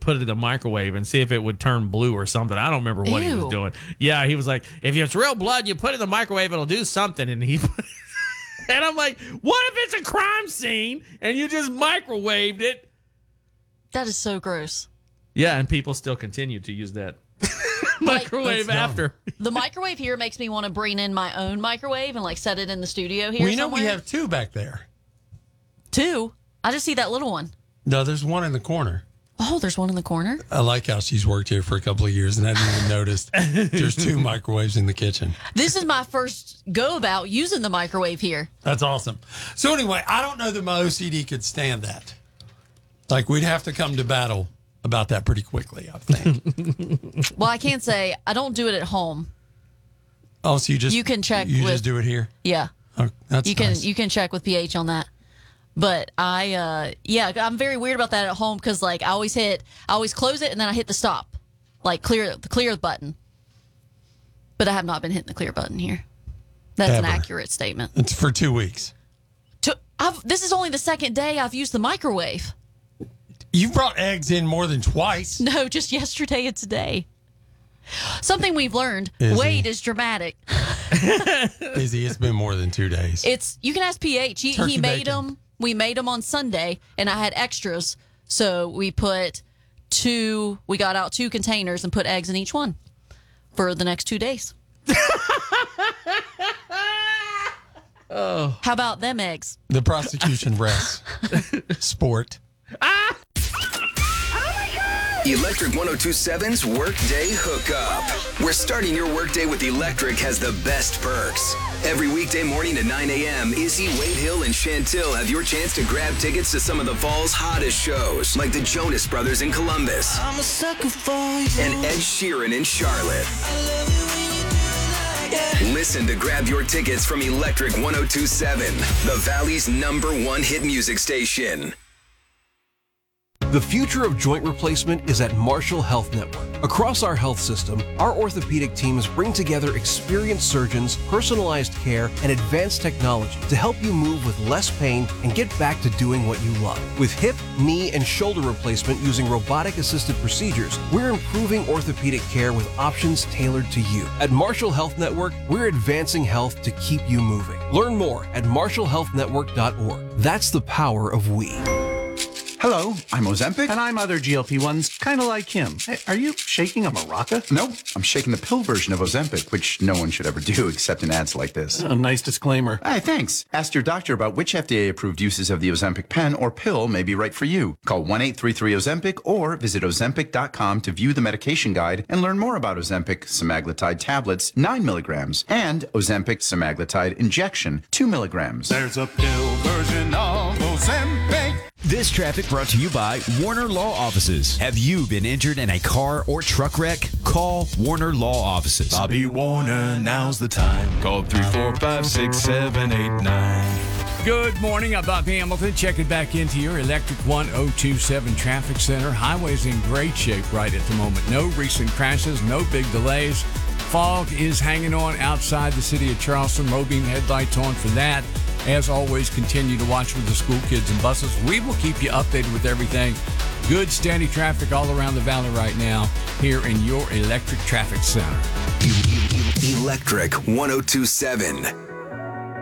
put it in the microwave and see if it would turn blue or something. I don't remember what he was doing. Yeah, he was like, if it's real blood, you put it in the microwave, it'll do something. And he and I'm like, what if it's a crime scene and you just microwaved it? That is so gross. Yeah, and people still continue to use that microwave after. The microwave here makes me want to bring in my own microwave and like set it in the studio here. Well, you know, somewhere. we have 2 back there. 2? I just see that little one. No, there's one in the corner. Oh, there's one in the corner? I like how she's worked here for a couple of years and I didn't even notice there's 2 microwaves in the kitchen. This is my first go about using the microwave here. That's awesome. So anyway, I don't know that my OCD could stand that. Like, we'd have to come to battle about that pretty quickly, I think. Well, I can't say I don't do it at home. Oh, so you can check You with- just do it here? Yeah. Oh, that's nice. You can check with PH on that. But I'm very weird about that at home because like I always close it and then I hit the stop, like clear the button. But I have not been hitting the clear button here. That's an Ever. accurate statement. It's for 2 weeks. This is only the second day I've used the microwave. You've brought eggs in more than twice. No, just yesterday and today. Something we've learned: Izzy. wait is dramatic. Izzy, it's been more than 2 days. You can ask PH. He Turkey made bacon. them. We made them on Sunday, and I had extras, so we put 2. We got out 2 containers and put eggs in each one for the next 2 days. Oh, How about them eggs? The prosecution rests. Sport. Electric 1027's Workday Hookup. We're starting your workday with Electric has the best perks. Every weekday morning at 9 a.m., Izzy, Wade Hill, and Chantil have your chance to grab tickets to some of the fall's hottest shows, like the Jonas Brothers in Columbus I'm a sucker for you. and Ed Sheeran in Charlotte. Listen to grab your tickets from Electric 1027, the Valley's #1 hit music station. The future of joint replacement is at Marshall Health Network. Across our health system, our orthopedic teams bring together experienced surgeons, personalized care, and advanced technology to help you move with less pain and get back to doing what you love. With hip, knee, and shoulder replacement using robotic-assisted procedures, we're improving orthopedic care with options tailored to you. At Marshall Health Network, we're advancing health to keep you moving. Learn more at marshallhealthnetwork.org. That's the power of we. Hello, I'm Ozempic. And I'm other GLP-1s, kind of like him. Hey, are you shaking a maraca? No, I'm shaking the pill version of Ozempic, which no one should ever do except in ads like this. A nice disclaimer. Hey, thanks. Ask your doctor about which FDA-approved uses of the Ozempic pen or pill may be right for you. Call 1-833-OZEMPIC or visit Ozempic.com to view the medication guide and learn more about Ozempic semaglutide tablets, 9 milligrams, and Ozempic semaglutide injection, 2 milligrams. There's a pill version of Ozempic. This traffic brought to you by Warner Law Offices. Have you been injured in a car or truck wreck? Call Warner Law Offices. Bobby Warner, now's the time. Call 345-6789. Good morning. I'm Bob Hamilton. Checking back into your Electric 1027 Traffic Center. Highway's in great shape right at the moment. No recent crashes, no big delays. Fog is hanging on outside the city of Charleston. Low beam headlights on for that. As always, continue to watch for the school kids and buses. We will keep you updated with everything. Good, steady traffic all around the valley right now here in your Electric Traffic Center. Electric 1027.